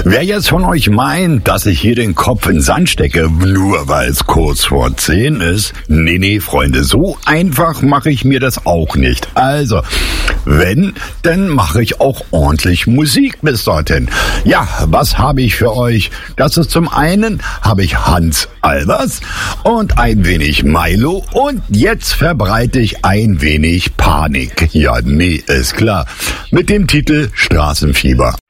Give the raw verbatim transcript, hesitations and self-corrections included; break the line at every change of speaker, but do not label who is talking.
Wer jetzt von euch meint, dass ich hier den Kopf in den Sand stecke, nur weil es kurz vor zehn ist, nee, nee, Freunde, so einfach mache ich mir das auch nicht. Also, wenn, dann mache ich auch ordentlich Musik bis dorthin. Ja, was habe ich für euch? Das ist zum einen, habe ich Hans Albers und ein wenig Milo und jetzt verbreite ich ein wenig Panik. Ja, nee, ist klar. Mit dem Titel Straßenfieber.